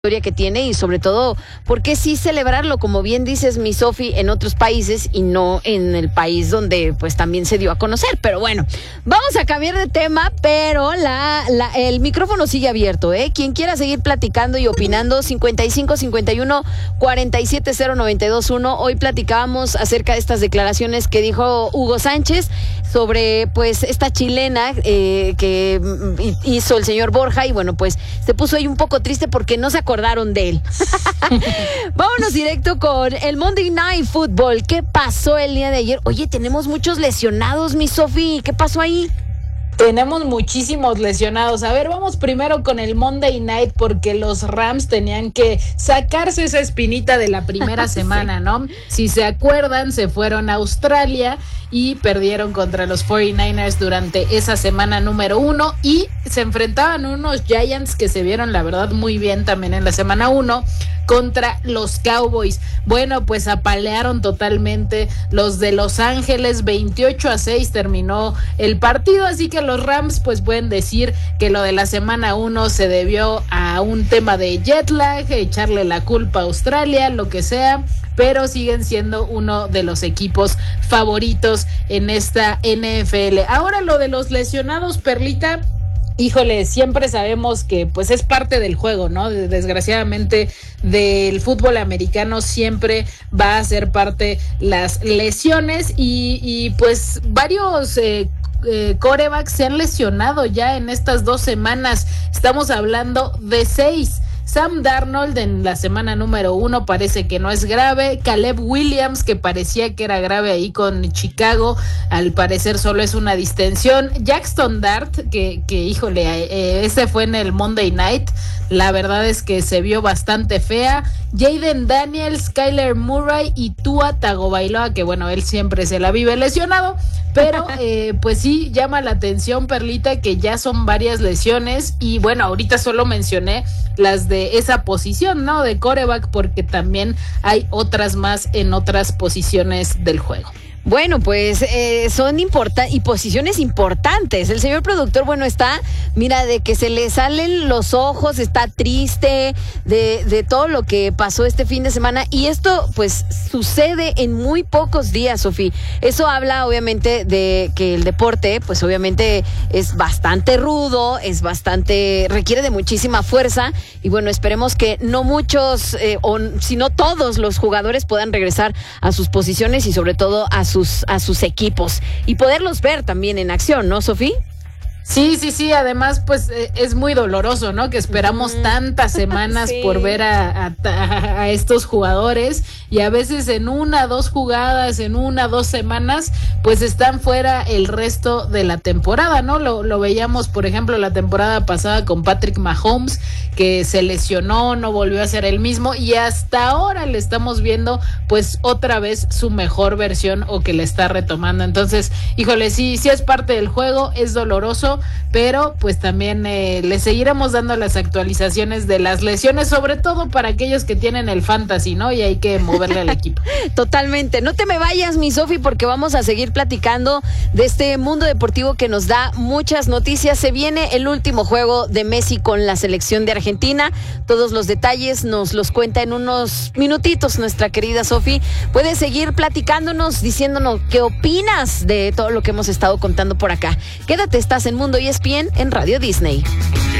historia que tiene y sobre todo, ¿por qué sí celebrarlo, como bien dices, mi Sofi, en otros países y no en el país donde pues también se dio a conocer? Pero bueno, vamos a cambiar de tema, pero el micrófono sigue abierto, ¿eh? Quien quiera seguir platicando y opinando, 55 51 47 0921. Hoy platicábamos acerca de estas declaraciones que dijo Hugo Sánchez sobre pues esta chilena que hizo el señor Borja, y bueno, pues se puso ahí un poco triste porque no se acordaron de él. Vámonos directo con el Monday Night Football. ¿Qué pasó el día de ayer? Oye, tenemos muchos lesionados, mi Sofi. ¿Qué pasó ahí? Tenemos muchísimos lesionados. A ver, vamos primero con el Monday Night, porque los Rams tenían que sacarse esa espinita de la primera semana, sí, ¿no? Si se acuerdan, se fueron a Australia y perdieron contra los 49ers durante esa semana número 1 y se enfrentaban unos Giants que se vieron, la verdad, muy bien también en la semana 1 contra los Cowboys. Bueno, pues apalearon totalmente los de Los Ángeles, 28-6 terminó el partido, así que los Rams pues pueden decir que lo de la semana 1 se debió a un tema de jet lag, echarle la culpa a Australia, lo que sea, pero siguen siendo uno de los equipos favoritos en esta NFL. Ahora lo de los lesionados, Perlita, híjole, siempre sabemos que pues es parte del juego, ¿no? Desgraciadamente del fútbol americano siempre va a ser parte las lesiones y pues varios quarterbacks se han lesionado ya en estas 2 semanas. Estamos hablando de 6. Sam Darnold en la semana número 1 parece que no es grave. Caleb Williams, que parecía que era grave ahí con Chicago, al parecer solo es una distensión. Jackson Dart, que híjole, ese fue en el Monday Night, la verdad es que se vio bastante fea. Jayden Daniels, Kyler Murray y Tua Tagovailoa, que bueno, él siempre se la vive lesionado, pero pues sí llama la atención, Perlita, que ya son varias lesiones. Y bueno, ahorita solo mencioné las de esa posición, ¿no? De quarterback, porque también hay otras más en otras posiciones del juego. Bueno, pues son posiciones importantes. El señor productor, bueno, está, mira, de que se le salen los ojos, está triste de todo lo que pasó este fin de semana, y esto pues sucede en muy pocos días, Sofi. Eso habla obviamente de que el deporte pues obviamente es bastante rudo, requiere de muchísima fuerza, y bueno, esperemos que no muchos o si no todos los jugadores puedan regresar a sus posiciones y sobre todo a sus equipos y poderlos ver también en acción, ¿no, Sofi? Sí, además pues es muy doloroso, ¿no? Que esperamos tantas semanas sí, por ver a estos jugadores, y a veces en 1, 2 jugadas, en 1, 2 semanas, pues están fuera el resto de la temporada, ¿no? Lo veíamos, por ejemplo, la temporada pasada con Patrick Mahomes, que se lesionó, no volvió a ser el mismo, y hasta ahora le estamos viendo pues otra vez su mejor versión, o que le está retomando. Entonces, híjole, sí es parte del juego, es doloroso, pero pues también le seguiremos dando las actualizaciones de las lesiones, sobre todo para aquellos que tienen el fantasy, ¿no? Y hay que moverle al equipo. Totalmente. No te me vayas, mi Sofi, porque vamos a seguir platicando de este mundo deportivo que nos da muchas noticias. Se viene el último juego de Messi con la selección de Argentina. Todos los detalles nos los cuenta en unos minutitos nuestra querida Sofi. Puedes seguir platicándonos, diciéndonos qué opinas de todo lo que hemos estado contando por acá. Quédate, estás en Mundo ESPN en Radio Disney.